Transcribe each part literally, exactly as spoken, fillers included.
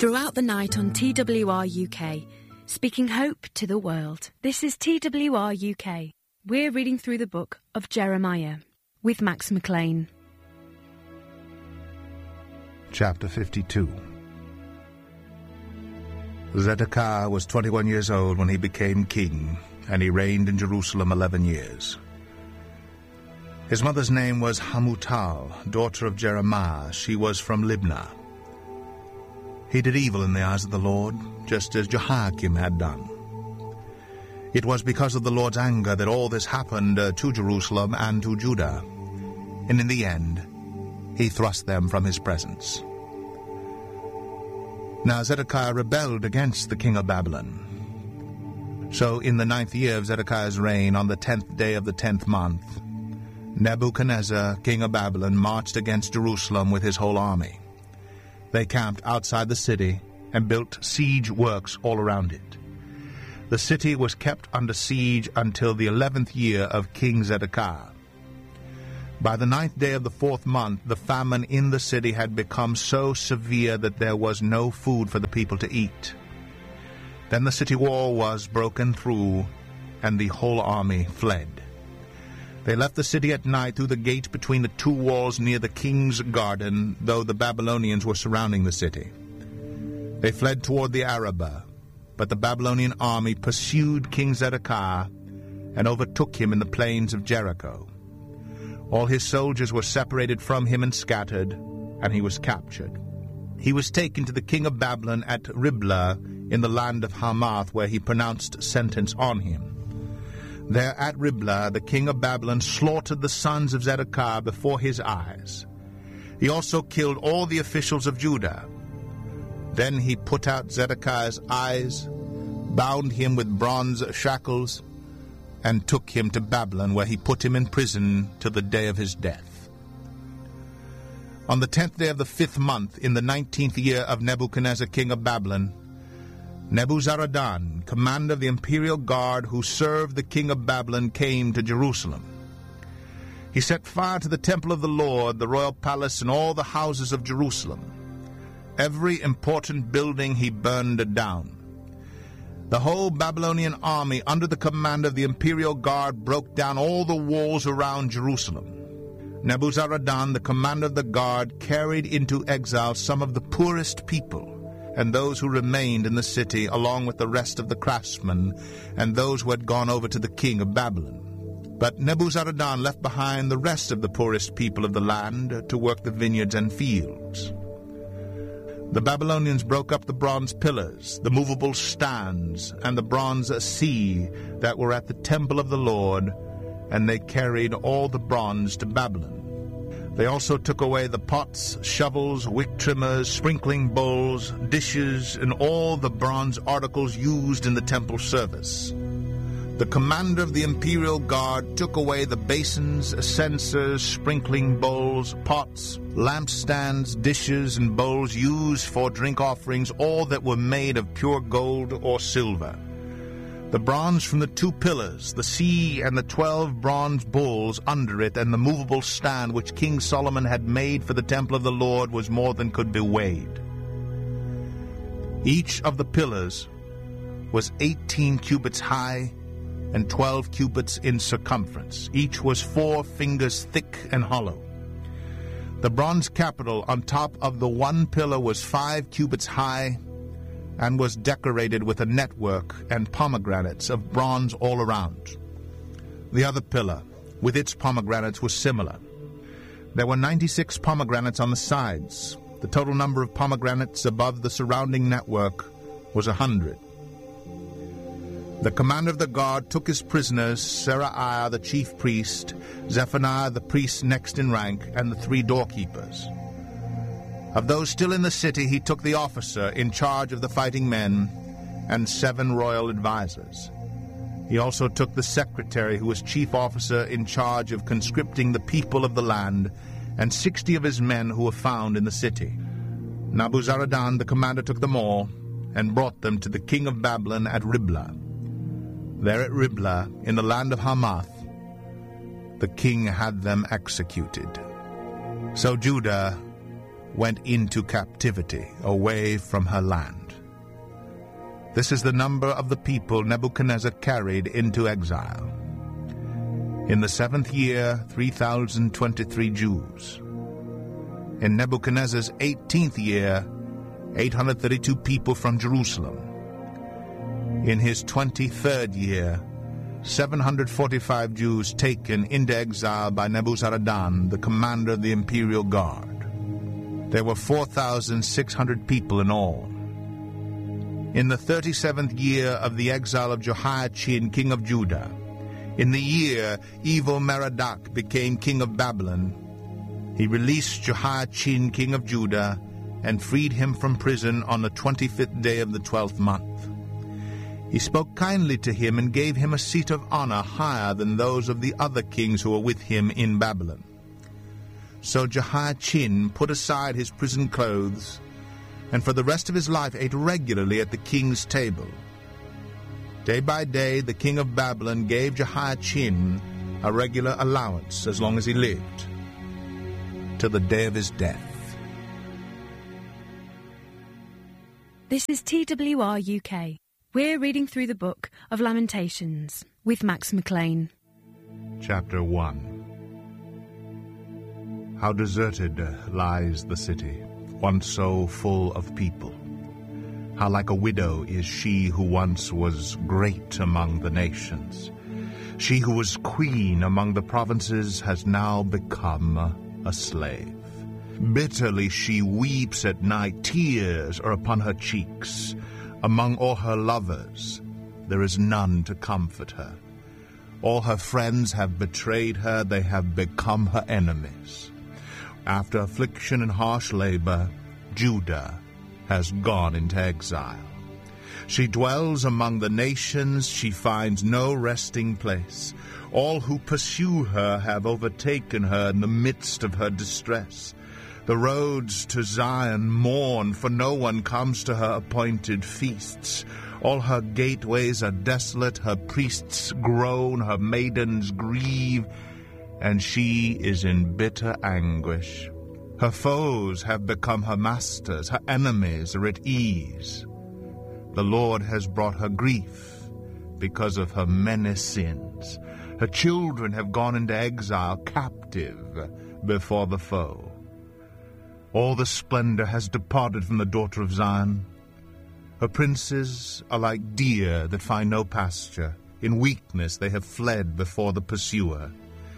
Throughout the night on T W R U K, speaking hope to the world. This is T W R U K. We're reading through the book of Jeremiah with Max McLean. Chapter fifty-two. Zedekiah was twenty-one years old when he became king, and he reigned in Jerusalem eleven years. His mother's name was Hamutal, daughter of Jeremiah. She was from Libnah. He did evil in the eyes of the Lord, just as Jehoiakim had done. It was because of the Lord's anger that all this happened uh, to Jerusalem and to Judah, and in the end he thrust them from his presence. Now Zedekiah rebelled against the king of Babylon. So in the ninth year of Zedekiah's reign, on the tenth day of the tenth month, Nebuchadnezzar, king of Babylon, marched against Jerusalem with his whole army. They camped outside the city and built siege works all around it. The city was kept under siege until the eleventh year of King Zedekiah. By the ninth day of the fourth month, the famine in the city had become so severe that there was no food for the people to eat. Then the city wall was broken through, and the whole army fled. They left the city at night through the gate between the two walls near the king's garden, though the Babylonians were surrounding the city. They fled toward the Arabah, but the Babylonian army pursued King Zedekiah and overtook him in the plains of Jericho. All his soldiers were separated from him and scattered, and he was captured. He was taken to the king of Babylon at Riblah in the land of Hamath, where he pronounced sentence on him. There at Riblah the king of Babylon slaughtered the sons of Zedekiah before his eyes. He also killed all the officials of Judah. Then he put out Zedekiah's eyes, bound him with bronze shackles, and took him to Babylon, where he put him in prison till the day of his death. On the tenth day of the fifth month, in the nineteenth year of Nebuchadnezzar king of Babylon, Nebuzaradan, commander of the imperial guard who served the king of Babylon, came to Jerusalem. He set fire to the temple of the Lord, the royal palace, and all the houses of Jerusalem. Every important building he burned down. The whole Babylonian army, under the command of the imperial guard, broke down all the walls around Jerusalem. Nebuzaradan, the commander of the guard, carried into exile some of the poorest people, and those who remained in the city, along with the rest of the craftsmen, and those who had gone over to the king of Babylon. But Nebuzaradan left behind the rest of the poorest people of the land to work the vineyards and fields. The Babylonians broke up the bronze pillars, the movable stands, and the bronze sea that were at the temple of the Lord, and they carried all the bronze to Babylon. They also took away the pots, shovels, wick trimmers, sprinkling bowls, dishes, and all the bronze articles used in the temple service. The commander of the imperial guard took away the basins, censers, sprinkling bowls, pots, lampstands, dishes, and bowls used for drink offerings, all that were made of pure gold or silver. The bronze from the two pillars, the sea and the twelve bronze bowls under it, and the movable stand which King Solomon had made for the temple of the Lord was more than could be weighed. Each of the pillars was eighteen cubits high and twelve cubits in circumference. Each was four fingers thick and hollow. The bronze capital on top of the one pillar was five cubits high and was decorated with a network and pomegranates of bronze all around. The other pillar, with its pomegranates, was similar. There were ninety-six pomegranates on the sides. The total number of pomegranates above the surrounding network was a hundred. The commander of the guard took his prisoners, Seraiah the chief priest, Zephaniah the priest next in rank, and the three doorkeepers. Of those still in the city, he took the officer in charge of the fighting men and seven royal advisers. He also took the secretary, who was chief officer in charge of conscripting the people of the land, and sixty of his men who were found in the city. Nebuzaradan, the commander, took them all and brought them to the king of Babylon at Riblah. There at Riblah, in the land of Hamath, the king had them executed. So Judah went into captivity away from her land. This is the number of the people Nebuchadnezzar carried into exile. In the seventh year, three thousand twenty-three Jews. In Nebuchadnezzar's eighteenth year, eight hundred thirty-two people from Jerusalem. In his twenty-third year, seven hundred forty-five Jews taken into exile by Nebuzaradan, the commander of the imperial guard. There were four thousand six hundred people in all. In the thirty-seventh year of the exile of Jehoiachin, king of Judah, in the year Evil-Merodach became king of Babylon, he released Jehoiachin, king of Judah, and freed him from prison on the twenty-fifth day of the twelfth month. He spoke kindly to him and gave him a seat of honor higher than those of the other kings who were with him in Babylon. So Jehoiachin put aside his prison clothes, and for the rest of his life ate regularly at the king's table. Day by day the king of Babylon gave Jehoiachin a regular allowance as long as he lived, till the day of his death. This is T W R U K. We're reading through the Book of Lamentations with Max McLean. Chapter one. How deserted lies the city, once so full of people. How like a widow is she who once was great among the nations. She who was queen among the provinces has now become a slave. Bitterly she weeps at night, tears are upon her cheeks. Among all her lovers there is none to comfort her. All her friends have betrayed her, they have become her enemies. After affliction and harsh labor, Judah has gone into exile. She dwells among the nations, she finds no resting place. All who pursue her have overtaken her in the midst of her distress. The roads to Zion mourn, for no one comes to her appointed feasts. All her gateways are desolate, her priests groan, her maidens grieve, and she is in bitter anguish. Her foes have become her masters, her enemies are at ease. The Lord has brought her grief because of her many sins. Her children have gone into exile, captive before the foe. All the splendor has departed from the daughter of Zion. Her princes are like deer that find no pasture. In weakness they have fled before the pursuer.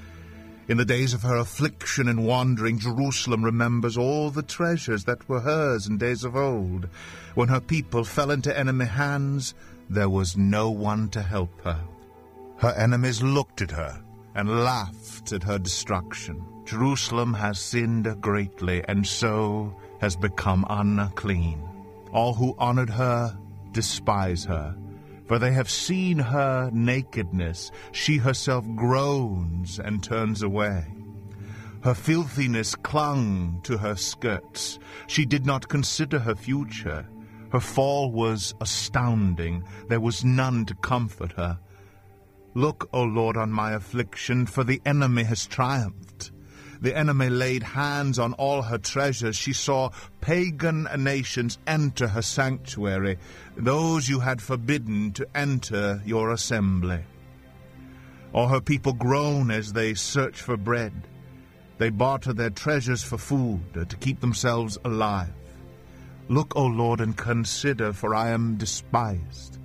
In the days of her affliction and wandering, Jerusalem remembers all the treasures that were hers in days of old. When her people fell into enemy hands, there was no one to help her. Her enemies looked at her and laughed at her destruction. Jerusalem has sinned greatly, and so has become unclean. All who honored her despise her, for they have seen her nakedness. She herself groans and turns away. Her filthiness clung to her skirts. She did not consider her future. Her fall was astounding. There was none to comfort her. Look, O Lord, on my affliction, for the enemy has triumphed. The enemy laid hands on all her treasures. She saw pagan nations enter her sanctuary, those you had forbidden to enter your assembly. All her people groan as they search for bread. They barter their treasures for food, to keep themselves alive. Look, O Lord, and consider, for I am despised.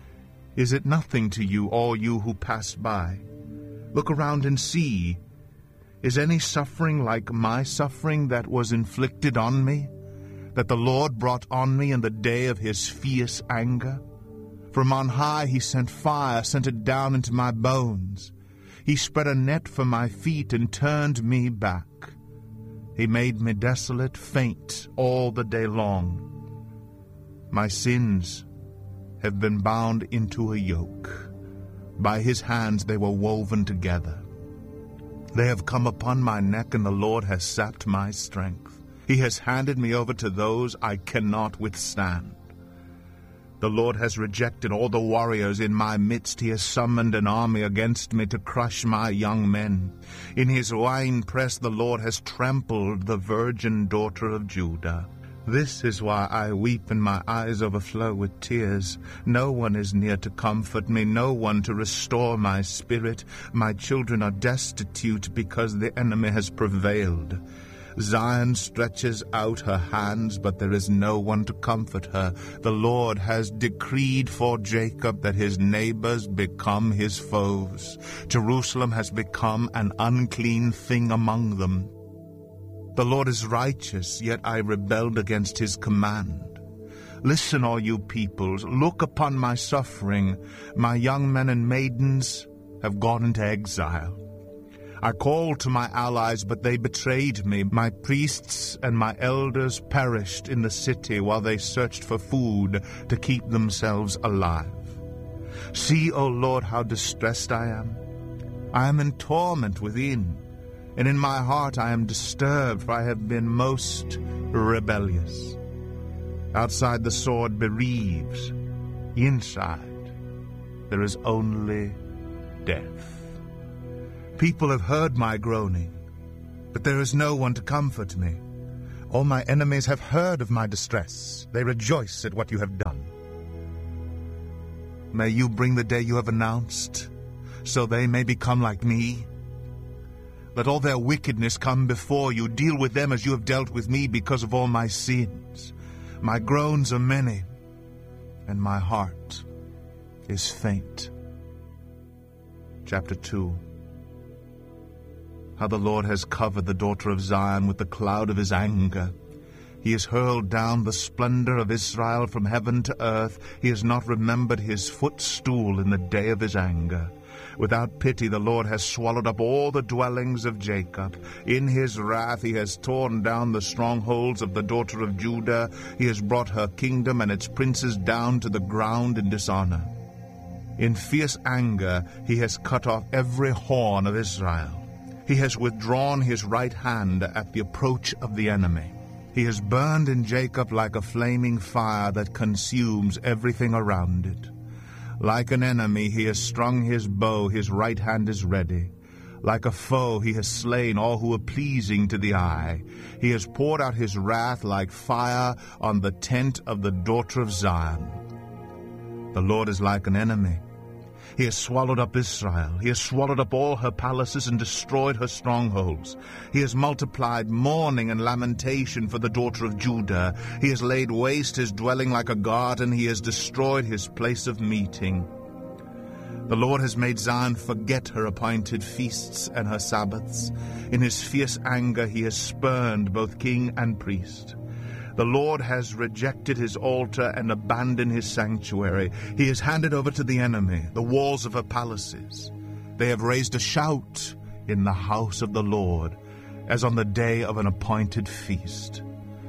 Is it nothing to you, all you who pass by? Look around and see. Is any suffering like my suffering that was inflicted on me, that the Lord brought on me in the day of his fierce anger? From on high he sent fire, sent it down into my bones. He spread a net for my feet and turned me back. He made me desolate, faint all the day long. My sins have been bound into a yoke. By his hands they were woven together. They have come upon my neck, and the Lord has sapped my strength. He has handed me over to those I cannot withstand. The Lord has rejected all the warriors in my midst. He has summoned an army against me to crush my young men. In his winepress the Lord has trampled the virgin daughter of Judah. This is why I weep and my eyes overflow with tears. No one is near to comfort me, no one to restore my spirit. My children are destitute because the enemy has prevailed. Zion stretches out her hands, but there is no one to comfort her. The Lord has decreed for Jacob that his neighbors become his foes. Jerusalem has become an unclean thing among them. The Lord is righteous, yet I rebelled against his command. Listen, all you peoples, look upon my suffering. My young men and maidens have gone into exile. I called to my allies, but they betrayed me. My priests and my elders perished in the city while they searched for food to keep themselves alive. See, O Lord, how distressed I am. I am in torment within, and in my heart I am disturbed, for I have been most rebellious. Outside the sword bereaves, inside there is only death. People have heard my groaning, but there is no one to comfort me. All my enemies have heard of my distress. They rejoice at what you have done. May you bring the day you have announced, so they may become like me. Let all their wickedness come before you. Deal with them as you have dealt with me because of all my sins. My groans are many, and my heart is faint. Chapter two. How the Lord has covered the daughter of Zion with the cloud of his anger. He has hurled down the splendor of Israel from heaven to earth. He has not remembered his footstool in the day of his anger. Without pity the Lord has swallowed up all the dwellings of Jacob. In his wrath he has torn down the strongholds of the daughter of Judah. He has brought her kingdom and its princes down to the ground in dishonor. In fierce anger he has cut off every horn of Israel. He has withdrawn his right hand at the approach of the enemy. He has burned in Jacob like a flaming fire that consumes everything around it. Like an enemy he has strung his bow, his right hand is ready. Like a foe he has slain all who are pleasing to the eye. He has poured out his wrath like fire on the tent of the daughter of Zion. The Lord is like an enemy. He has swallowed up Israel. He has swallowed up all her palaces and destroyed her strongholds. He has multiplied mourning and lamentation for the daughter of Judah. He has laid waste his dwelling like a garden. He has destroyed his place of meeting. The Lord has made Zion forget her appointed feasts and her Sabbaths. In his fierce anger he has spurned both king and priest. The Lord has rejected his altar and abandoned his sanctuary. He has handed over to the enemy the walls of her palaces. They have raised a shout in the house of the Lord, as on the day of an appointed feast.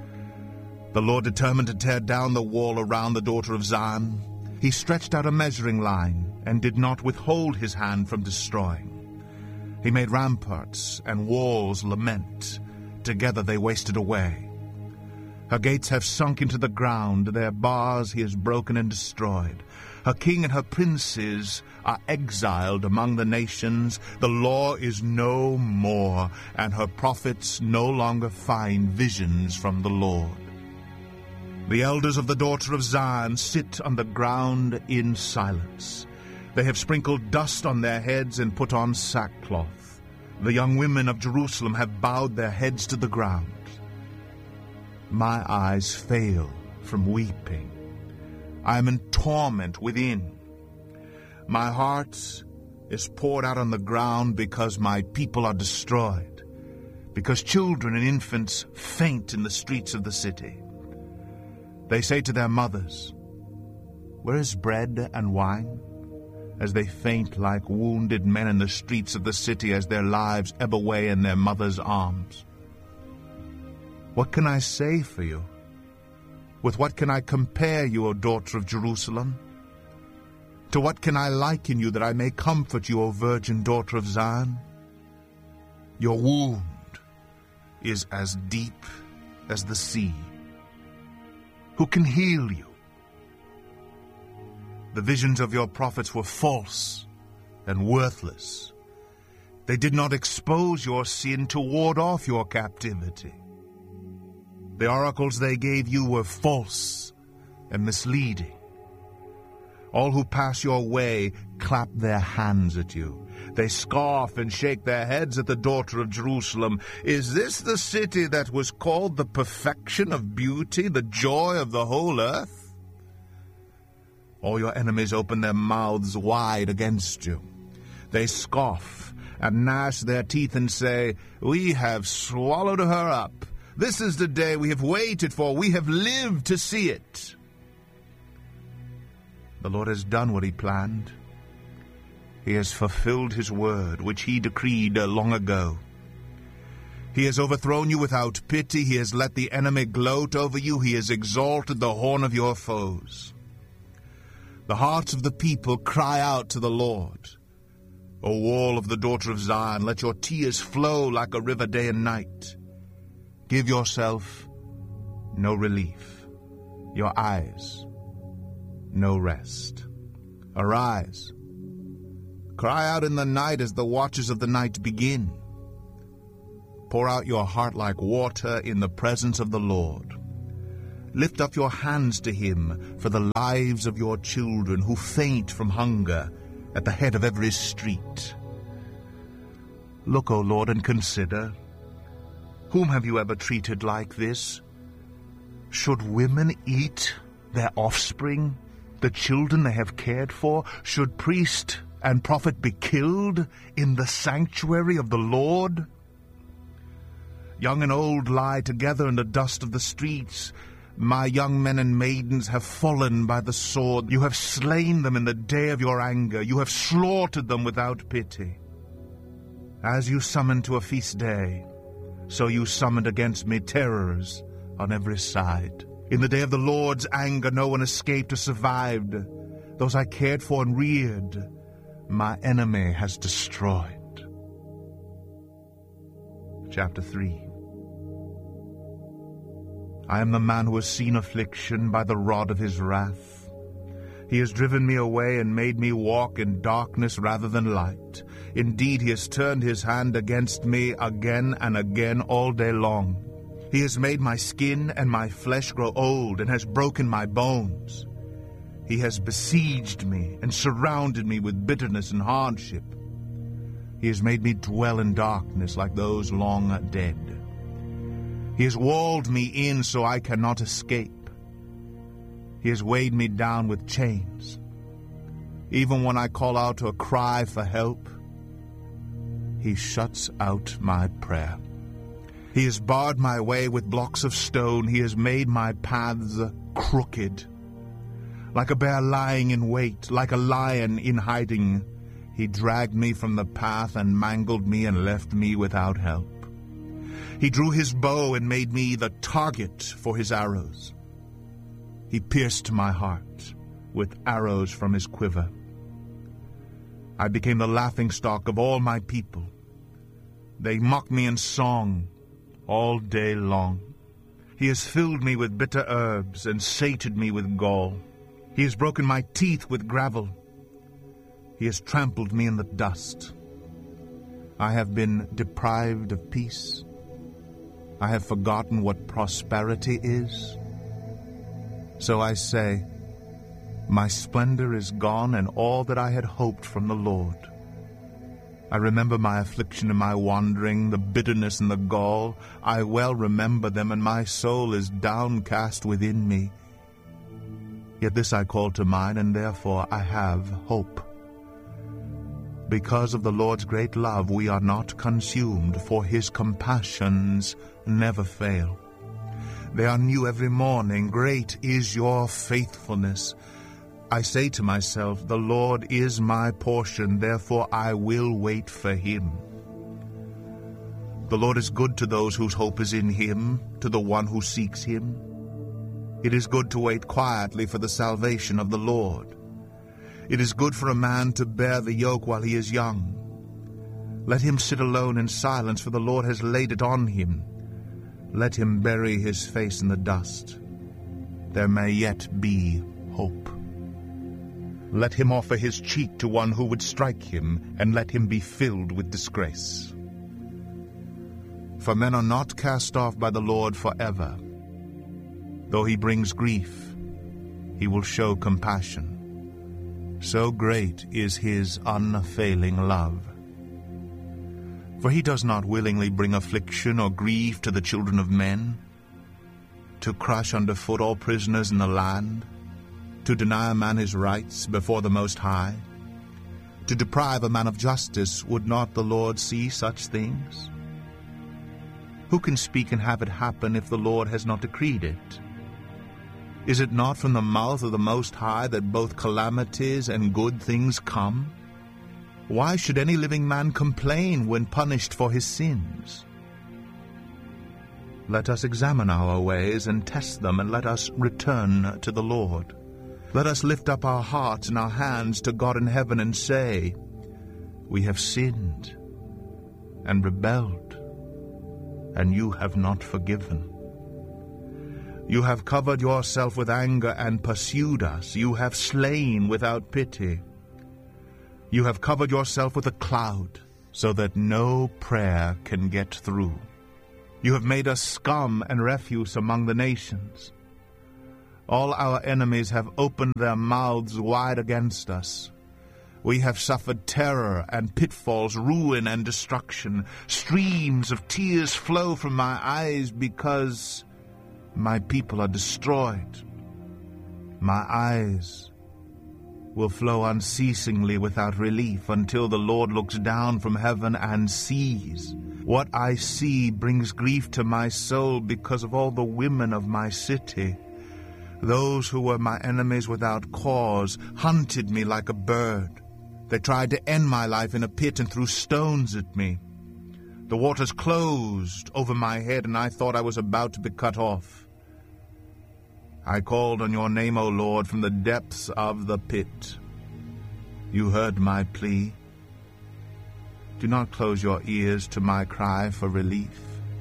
The Lord determined to tear down the wall around the daughter of Zion. He stretched out a measuring line and did not withhold his hand from destroying. He made ramparts and walls lament. Together they wasted away. Her gates have sunk into the ground, their bars he has broken and destroyed. Her king and her princes are exiled among the nations. The law is no more, and her prophets no longer find visions from the Lord. The elders of the daughter of Zion sit on the ground in silence. They have sprinkled dust on their heads and put on sackcloth. The young women of Jerusalem have bowed their heads to the ground. My eyes fail from weeping. I am in torment within. My heart is poured out on the ground because my people are destroyed, because children and infants faint in the streets of the city. They say to their mothers, "Where is bread and wine?" as they faint like wounded men in the streets of the city as their lives ebb away in their mothers' arms. What can I say for you? With what can I compare you, O daughter of Jerusalem? To what can I liken you that I may comfort you, O virgin daughter of Zion? Your wound is as deep as the sea. Who can heal you? The visions of your prophets were false and worthless. They did not expose your sin to ward off your captivity. The oracles they gave you were false and misleading. All who pass your way clap their hands at you. They scoff and shake their heads at the daughter of Jerusalem. Is this the city that was called the perfection of beauty, the joy of the whole earth? All your enemies open their mouths wide against you. They scoff and gnash their teeth and say, we have swallowed her up. This is the day we have waited for. We have lived to see it. The Lord has done what he planned. He has fulfilled his word, which he decreed long ago. He has overthrown you without pity. He has let the enemy gloat over you. He has exalted the horn of your foes. The hearts of the people cry out to the Lord. O wall of the daughter of Zion, let your tears flow like a river day and night. Give yourself no relief, your eyes no rest. Arise, cry out in the night as the watches of the night begin. Pour out your heart like water in the presence of the Lord. Lift up your hands to him for the lives of your children who faint from hunger at the head of every street. Look, O Lord, and consider. Whom have you ever treated like this? Should women eat their offspring, the children they have cared for? Should priest and prophet be killed in the sanctuary of the Lord? Young and old lie together in the dust of the streets. My young men and maidens have fallen by the sword. You have slain them in the day of your anger. You have slaughtered them without pity. As you summoned to a feast day, so you summoned against me terrors on every side. In the day of the Lord's anger, no one escaped or survived. Those I cared for and reared, my enemy has destroyed. Chapter three. I am the man who has seen affliction by the rod of his wrath. He has driven me away and made me walk in darkness rather than light. Indeed, he has turned his hand against me again and again all day long. He has made my skin and my flesh grow old and has broken my bones. He has besieged me and surrounded me with bitterness and hardship. He has made me dwell in darkness like those long dead. He has walled me in so I cannot escape. He has weighed me down with chains. Even when I call out to a cry for help, he shuts out my prayer. He has barred my way with blocks of stone. He has made my paths crooked. Like a bear lying in wait, like a lion in hiding, he dragged me from the path and mangled me and left me without help. He drew his bow and made me the target for his arrows. He pierced my heart with arrows from his quiver. I became the laughingstock of all my people. They mocked me in song all day long. He has filled me with bitter herbs and sated me with gall. He has broken my teeth with gravel. He has trampled me in the dust. I have been deprived of peace. I have forgotten what prosperity is. So I say, my splendor is gone and all that I had hoped from the Lord. I remember my affliction and my wandering, the bitterness and the gall. I well remember them, and my soul is downcast within me. Yet this I call to mind, and therefore I have hope. Because of the Lord's great love we are not consumed, for his compassions never fail. They are new every morning. Great is your faithfulness. I say to myself, the Lord is my portion, therefore I will wait for him. The Lord is good to those whose hope is in him, to the one who seeks him. It is good to wait quietly for the salvation of the Lord. It is good for a man to bear the yoke while he is young. Let him sit alone in silence, for the Lord has laid it on him. Let him bury his face in the dust. There may yet be hope. Let him offer his cheek to one who would strike him, and let him be filled with disgrace. For men are not cast off by the Lord forever. Though he brings grief, he will show compassion. So great is his unfailing love. For he does not willingly bring affliction or grief to the children of men, to crush underfoot all prisoners in the land, to deny a man his rights before the Most High, to deprive a man of justice. Would not the Lord see such things? Who can speak and have it happen if the Lord has not decreed it? Is it not from the mouth of the Most High that both calamities and good things come? Why should any living man complain when punished for his sins? Let us examine our ways and test them, and let us return to the Lord. Let us lift up our hearts and our hands to God in heaven and say, We have sinned and rebelled, and you have not forgiven. You have covered yourself with anger and pursued us. You have slain without pity. You have covered yourself with a cloud, so that no prayer can get through. You have made us scum and refuse among the nations. All our enemies have opened their mouths wide against us. We have suffered terror and pitfalls, ruin and destruction. Streams of tears flow from my eyes because my people are destroyed. My eyes will flow unceasingly without relief until the Lord looks down from heaven and sees. What I see brings grief to my soul because of all the women of my city. Those who were my enemies without cause hunted me like a bird. They tried to end my life in a pit and threw stones at me. The waters closed over my head, and I thought I was about to be cut off. I called on your name, O Lord, from the depths of the pit. You heard my plea. Do not close your ears to my cry for relief.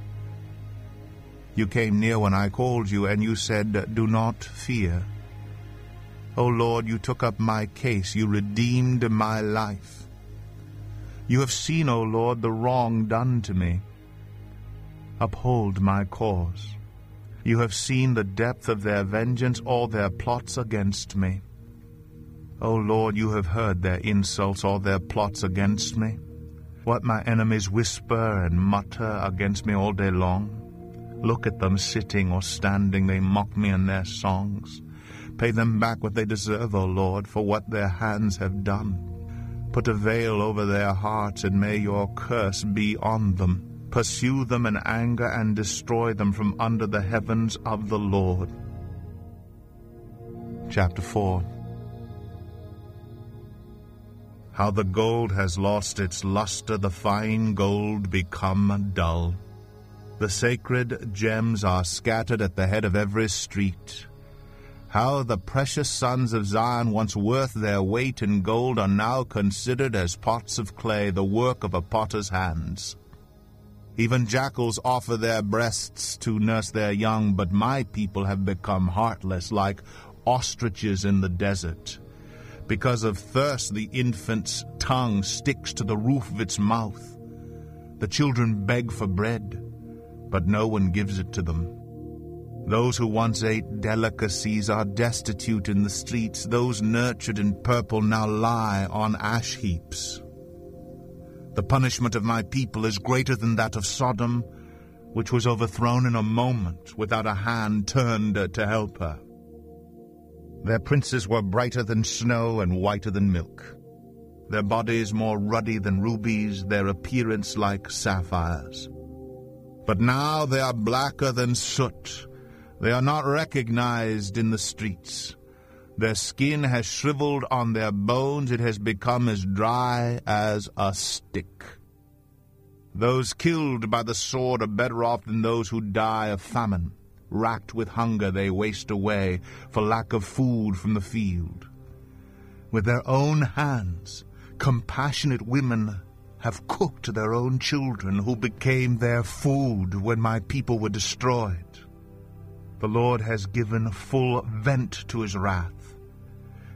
You came near when I called you, and you said, Do not fear. O Lord, you took up my case. You redeemed my life. You have seen, O Lord, the wrong done to me. Uphold my cause. You have seen the depth of their vengeance, all their plots against me. O Lord, you have heard their insults, all their plots against me. What my enemies whisper and mutter against me all day long. Look at them sitting or standing, they mock me in their songs. Pay them back what they deserve, O Lord, for what their hands have done. Put a veil over their hearts, and may your curse be on them. Pursue them in anger and destroy them from under the heavens of the Lord. Chapter four. How the gold has lost its luster, the fine gold become dull. The sacred gems are scattered at the head of every street. How the precious sons of Zion, once worth their weight in gold, are now considered as pots of clay, the work of a potter's hands. Even jackals offer their breasts to nurse their young, but my people have become heartless, like ostriches in the desert. Because of thirst, the infant's tongue sticks to the roof of its mouth. The children beg for bread, but no one gives it to them. Those who once ate delicacies are destitute in the streets. Those nurtured in purple now lie on ash heaps. The punishment of my people is greater than that of Sodom, which was overthrown in a moment without a hand turned to help her. Their princes were brighter than snow and whiter than milk. Their bodies more ruddy than rubies, their appearance like sapphires. But now they are blacker than soot. They are not recognized in the streets. Their skin has shriveled on their bones. It has become as dry as a stick. Those killed by the sword are better off than those who die of famine. Racked with hunger, they waste away for lack of food from the field. With their own hands, compassionate women have cooked their own children, who became their food when my people were destroyed. The Lord has given full vent to his wrath.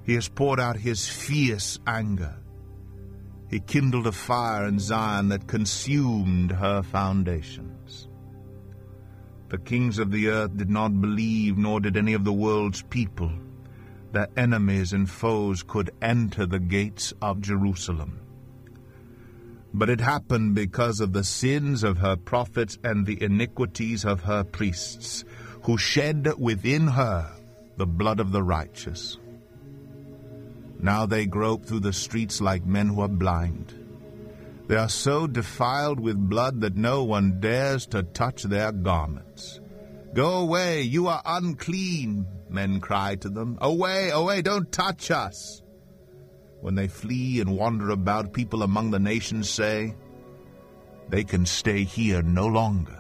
He has poured out his fierce anger. He kindled a fire in Zion that consumed her foundations. The kings of the earth did not believe, nor did any of the world's people, that enemies and foes could enter the gates of Jerusalem. But it happened because of the sins of her prophets and the iniquities of her priests, who shed within her the blood of the righteous. Now they grope through the streets like men who are blind. They are so defiled with blood that no one dares to touch their garments. "Go away, you are unclean," men cry to them. "Away, away, don't touch us." When they flee and wander about, people among the nations say, "They can stay here no longer."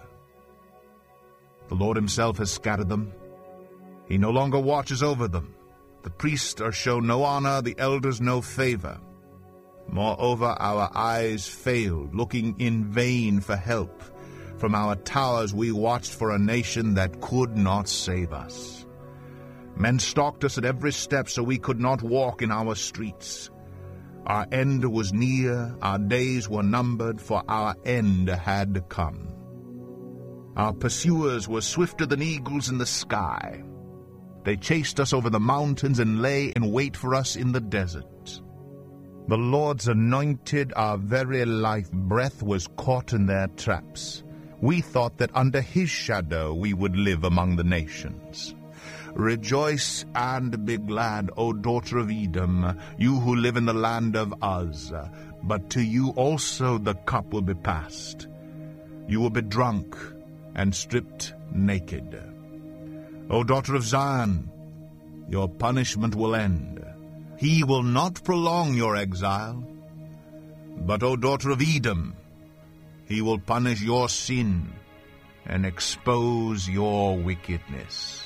The Lord himself has scattered them. He no longer watches over them. The priests are shown no honor, the elders no favor. Moreover, our eyes failed, looking in vain for help. From our towers we watched for a nation that could not save us. Men stalked us at every step, so we could not walk in our streets. Our end was near, our days were numbered, for our end had come. Our pursuers were swifter than eagles in the sky. They chased us over the mountains and lay in wait for us in the desert. The Lord's anointed, our very life breath, was caught in their traps. We thought that under his shadow we would live among the nations. Rejoice and be glad, O daughter of Edom, you who live in the land of Uz. But to you also the cup will be passed. You will be drunk and stripped naked. O daughter of Zion, your punishment will end. He will not prolong your exile. But, O daughter of Edom, he will punish your sin and expose your wickedness.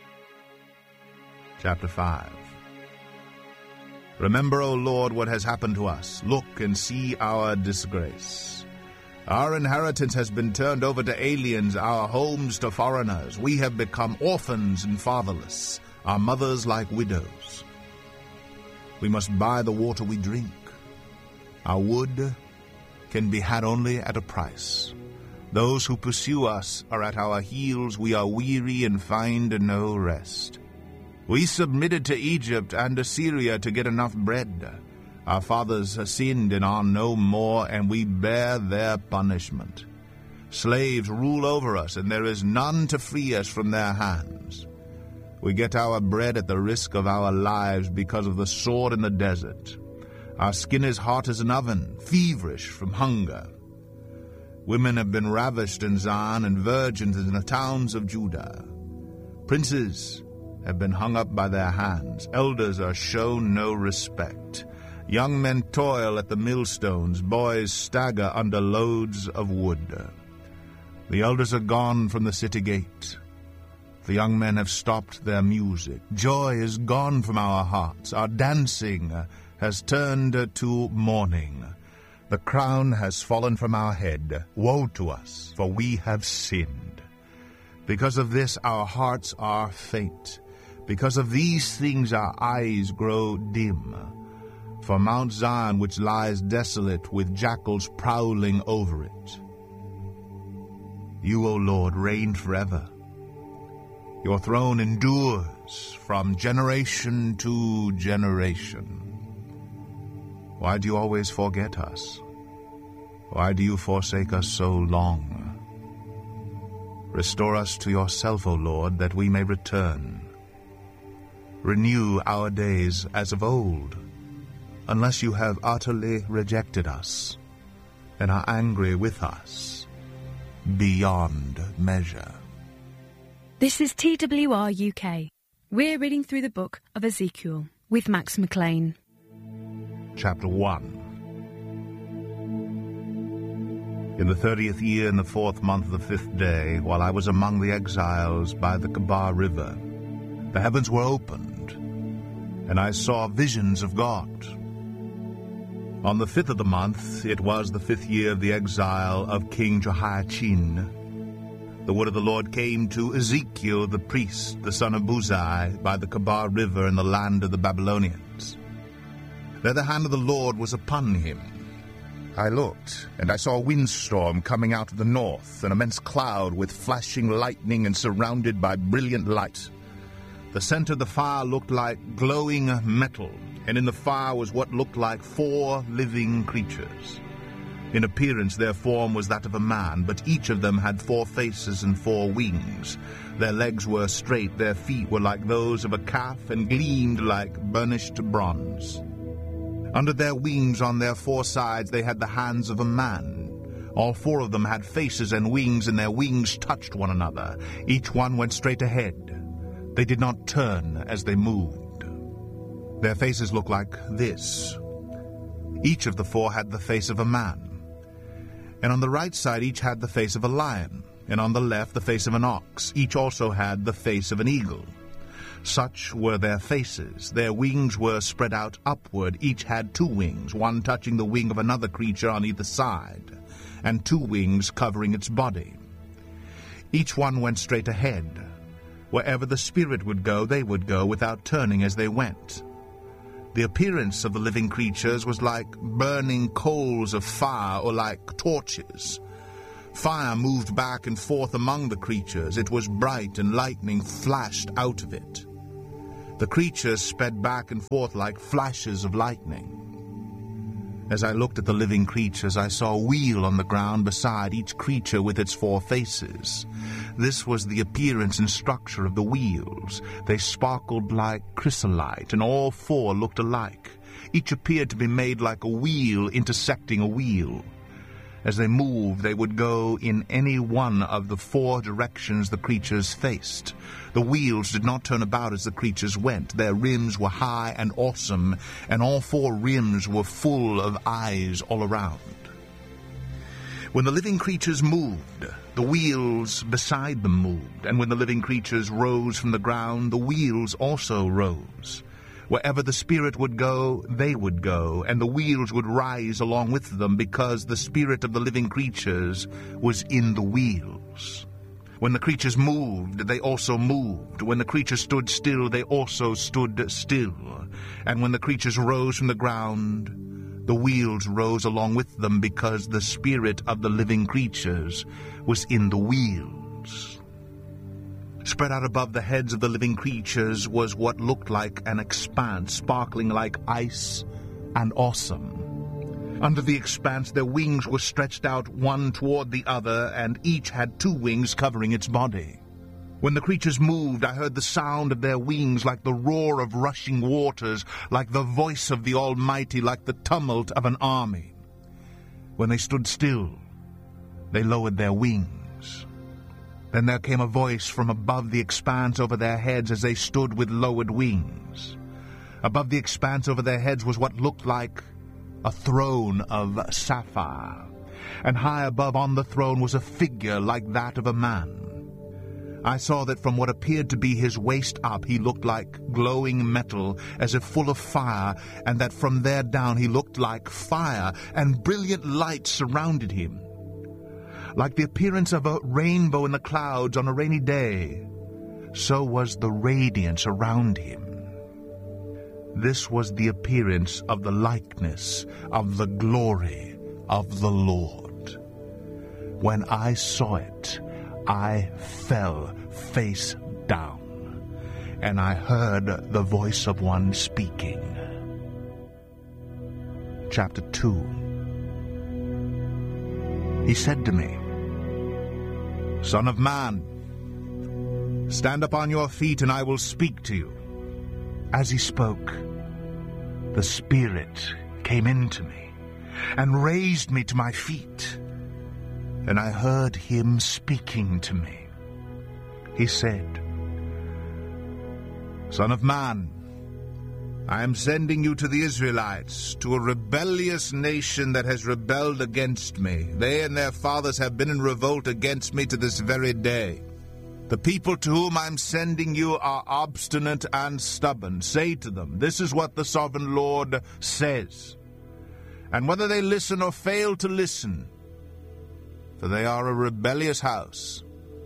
Chapter five. Remember, O Lord, what has happened to us. Look and see our disgrace. Our inheritance has been turned over to aliens, our homes to foreigners. We have become orphans and fatherless, our mothers like widows. We must buy the water we drink. Our wood can be had only at a price. Those who pursue us are at our heels. We are weary and find no rest. We submitted to Egypt and Assyria to get enough bread. Our fathers sinned and are no more, and we bear their punishment. Slaves rule over us, and there is none to free us from their hands. We get our bread at the risk of our lives because of the sword in the desert. Our skin is hot as an oven, feverish from hunger. Women have been ravished in Zion, and virgins in the towns of Judah. Princes have been hung up by their hands. Elders are shown no respect. Young men toil at the millstones. Boys stagger under loads of wood. The elders are gone from the city gate. The young men have stopped their music. Joy is gone from our hearts. Our dancing has turned to mourning. The crown has fallen from our head. Woe to us, for we have sinned. Because of this our hearts are faint. Because of these things our eyes grow dim. For Mount Zion, which lies desolate, with jackals prowling over it. You, O Lord, reign forever. Your throne endures from generation to generation. Why do you always forget us? Why do you forsake us so long? Restore us to yourself, O Lord, that we may return. Renew our days as of old, unless you have utterly rejected us and are angry with us beyond measure. This is T W R U K. We're reading through the book of Ezekiel with Max McLean. Chapter one. In the thirtieth year, in the fourth month of the fifth day, while I was among the exiles by the Kebar River, the heavens were opened, and I saw visions of God. On the fifth of the month, it was the fifth year of the exile of King Jehoiachin, The word of the Lord came to Ezekiel the priest, the son of Buzi, by the Kabar River in the land of the Babylonians. There the hand of the Lord was upon him. I looked, and I saw a windstorm coming out of the north, an immense cloud with flashing lightning and surrounded by brilliant light. The center of the fire looked like glowing metal, and in the fire was what looked like four living creatures. In appearance their form was that of a man, but each of them had four faces and four wings. Their legs were straight, their feet were like those of a calf, and gleamed like burnished bronze. Under their wings on their four sides they had the hands of a man. All four of them had faces and wings, and their wings touched one another. Each one went straight ahead. They did not turn as they moved. Their faces looked like this. Each of the four had the face of a man. And on the right side each had the face of a lion, and on the left the face of an ox. Each also had the face of an eagle. Such were their faces. Their wings were spread out upward. Each had two wings, one touching the wing of another creature on either side, and two wings covering its body. Each one went straight ahead. Wherever the Spirit would go, they would go, without turning as they went. The appearance of the living creatures was like burning coals of fire, or like torches. Fire moved back and forth among the creatures. It was bright, and lightning flashed out of it. The creatures sped back and forth like flashes of lightning. As I looked at the living creatures, I saw a wheel on the ground beside each creature with its four faces. This was the appearance and structure of the wheels. They sparkled like chrysolite, and all four looked alike. Each appeared to be made like a wheel intersecting a wheel. As they moved, they would go in any one of the four directions the creatures faced. The wheels did not turn about as the creatures went. Their rims were high and awesome, and all four rims were full of eyes all around. When the living creatures moved, the wheels beside them moved, and when the living creatures rose from the ground, the wheels also rose. Wherever the Spirit would go, they would go, and the wheels would rise along with them, because the spirit of the living creatures was in the wheels. When the creatures moved, they also moved. When the creatures stood still, they also stood still. And when the creatures rose from the ground, the wheels rose along with them, because the spirit of the living creatures was in the wheels. Spread out above the heads of the living creatures was what looked like an expanse, sparkling like ice and awesome. Under the expanse their wings were stretched out one toward the other, and each had two wings covering its body. When the creatures moved, I heard the sound of their wings like the roar of rushing waters, like the voice of the Almighty, like the tumult of an army. When they stood still, they lowered their wings. Then there came a voice from above the expanse over their heads as they stood with lowered wings. Above the expanse over their heads was what looked like a throne of sapphire, and high above on the throne was a figure like that of a man. I saw that from what appeared to be his waist up he looked like glowing metal, as if full of fire, and that from there down he looked like fire, and brilliant light surrounded him. Like the appearance of a rainbow in the clouds on a rainy day, so was the radiance around him. This was the appearance of the likeness of the glory of the Lord. When I saw it, I fell face down, and I heard the voice of one speaking. Chapter two. He said to me, "Son of man, stand up on your feet, and I will speak to you." As he spoke, the Spirit came into me and raised me to my feet, and I heard him speaking to me. He said, "Son of man, I am sending you to the Israelites, to a rebellious nation that has rebelled against me. They and their fathers have been in revolt against me to this very day. The people to whom I am sending you are obstinate and stubborn. Say to them, this is what the sovereign Lord says. And whether they listen or fail to listen, for they are a rebellious house,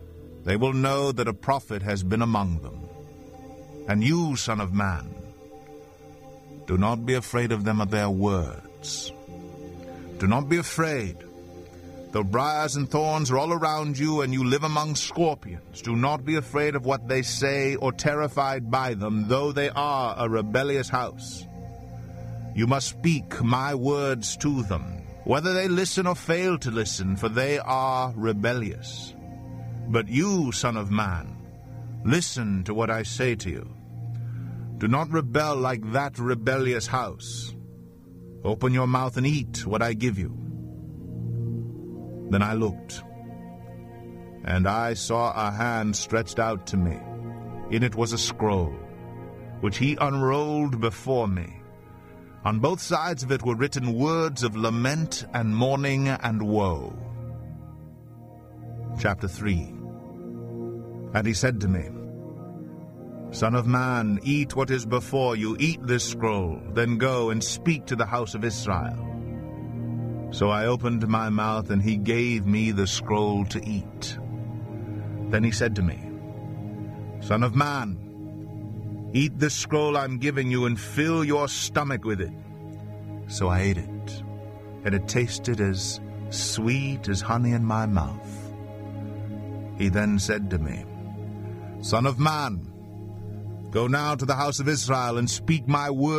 they will know that a prophet has been among them. And you, son of man, do not be afraid of them or their words. Do not be afraid. Though briars and thorns are all around you, and you live among scorpions, do not be afraid of what they say or terrified by them, though they are a rebellious house. You must speak my words to them, whether they listen or fail to listen, for they are rebellious. But you, son of man, listen to what I say to you. Do not rebel like that rebellious house. Open your mouth and eat what I give you. Then I looked, and I saw a hand stretched out to me. In it was a scroll, which he unrolled before me. On both sides of it were written words of lament and mourning and woe. Chapter three. And he said to me, Son of man, eat what is before you, eat this scroll, then go and speak to the house of Israel. So I opened my mouth, and he gave me the scroll to eat. Then he said to me, Son of man, eat this scroll I'm giving you, and fill your stomach with it. So I ate it, and it tasted as sweet as honey in my mouth. He then said to me, Son of man, go now to the house of Israel, and speak my word